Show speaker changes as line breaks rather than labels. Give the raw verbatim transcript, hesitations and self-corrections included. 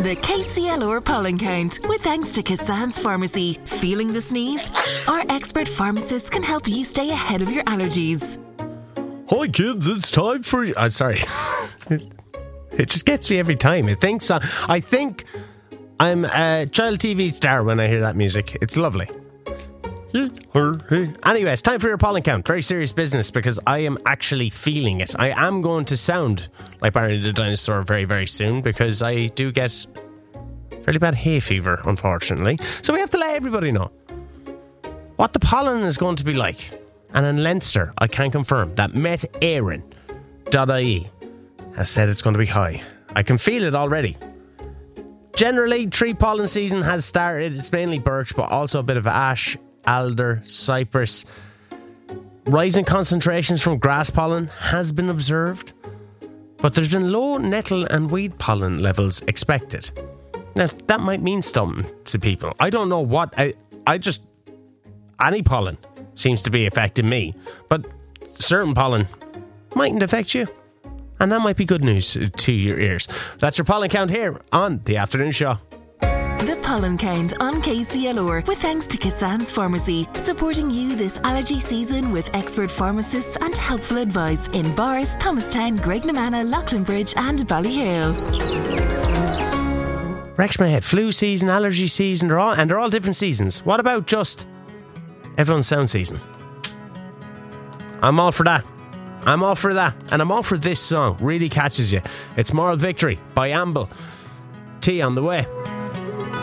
The K C L R pollen count with thanks to Cassan's Pharmacy. Feeling the sneeze? Our expert pharmacists can help you stay ahead of your allergies.
Hi kids, it's time for... I'm sorry. It just gets me every time. It thinks uh, I think I'm a child T V star when I hear that music. It's lovely. Anyway, it's time for your pollen count. Very serious business because I am actually feeling it. I am going to sound like Barney the Dinosaur very, very soon because I do get fairly bad hay fever, unfortunately. So we have to let everybody know what the pollen is going to be like. And in Leinster, I can confirm that met éireann dot I E has said it's going to be high. I can feel it already. Generally, tree pollen season has started. It's mainly birch, but also a bit of ash, alder, cypress. Rising concentrations from grass pollen has been observed, but there's been low nettle and weed pollen levels expected. Now, that might mean something to people. I don't know what. I, I just... Any pollen seems to be affecting me, but certain pollen mightn't affect you. And that might be good news to your ears. That's your pollen count here on The Afternoon Show.
The pollen count on K C L R with thanks to Cassan's Pharmacy, supporting you this allergy season with expert pharmacists and helpful advice in Bars, Thomastown, Graignamanagh, Laughlinbridge and Ballyhale.
Rex my head. Flu season, allergy season, they're all, and they're all different seasons. What about just everyone's sound season? I'm all for that. I'm all for that. And I'm all for this song. Really catches you. It's Moral Victory by Amble. Tea on the way.